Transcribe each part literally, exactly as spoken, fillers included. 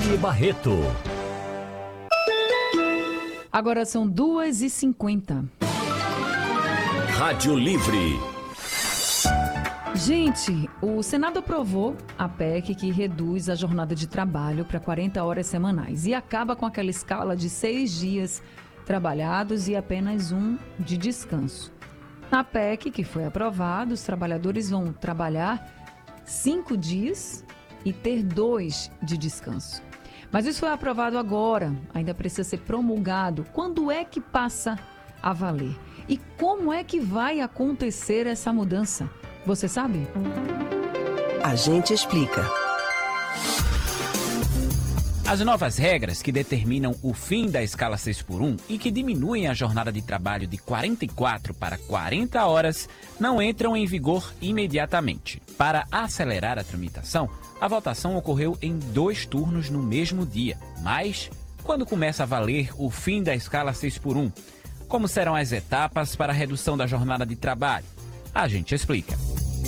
Eliane Barreto. Agora são duas e cinquenta. Rádio Livre. Gente, o Senado aprovou a P E C que reduz a jornada de trabalho para quarenta horas semanais e acaba com aquela escala de seis dias trabalhados e apenas um de descanso. Na P E C que foi aprovada, os trabalhadores vão trabalhar cinco dias e ter dois de descanso. Mas isso foi aprovado agora, ainda precisa ser promulgado. Quando é que passa a valer? E como é que vai acontecer essa mudança? Você sabe? A gente explica. As novas regras que determinam o fim da escala seis por um e que diminuem a jornada de trabalho de quarenta e quatro para quarenta horas não entram em vigor imediatamente. Para acelerar a tramitação, a votação ocorreu em dois turnos no mesmo dia. Mas, quando começa a valer o fim da escala seis por um? Como serão as etapas para a redução da jornada de trabalho? A gente explica.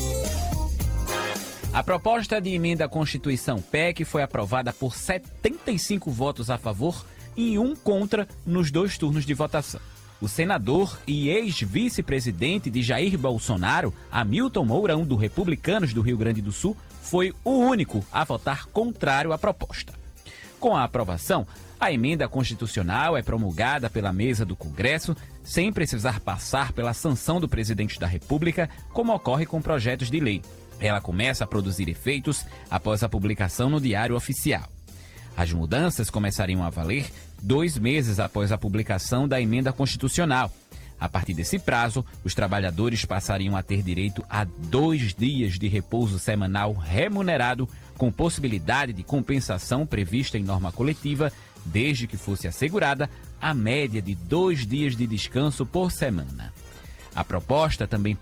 A proposta de emenda à Constituição P E C foi aprovada por setenta e cinco votos a favor e um contra nos dois turnos de votação. O senador e ex-vice-presidente de Jair Bolsonaro, Hamilton Mourão, do Republicanos do Rio Grande do Sul, foi o único a votar contrário à proposta. Com a aprovação, a emenda constitucional é promulgada pela mesa do Congresso sem precisar passar pela sanção do presidente da República, como ocorre com projetos de lei. Ela começa a produzir efeitos após a publicação no Diário Oficial. As mudanças começariam a valer dois meses após a publicação da emenda constitucional. A partir desse prazo, os trabalhadores passariam a ter direito a dois dias de repouso semanal remunerado, com possibilidade de compensação prevista em norma coletiva, desde que fosse assegurada a média de dois dias de descanso por semana. A proposta também